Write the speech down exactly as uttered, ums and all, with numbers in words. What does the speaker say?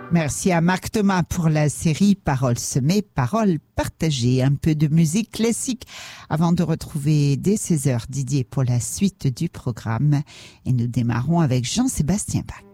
Merci à Marc Thomas pour la série Paroles semées, paroles partagées. Un peu de musique classique avant de retrouver dès seize heures Didier pour la suite du programme. Et nous démarrons avec Jean-Sébastien Bach.